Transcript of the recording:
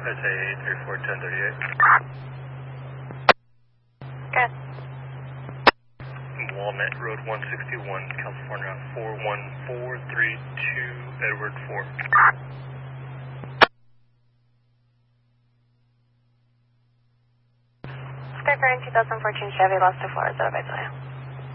SA 341038. Good. Walnut Road 161, California 41432, Edward 4. Skyfaring 2014 Chevy, lost to Florida, by Toya.